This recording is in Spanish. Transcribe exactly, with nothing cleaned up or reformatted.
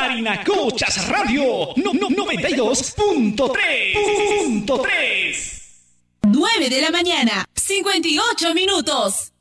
Parinacochas Radio no, no, noventa y dos punto tres. nueve de la mañana, cincuenta y ocho minutos.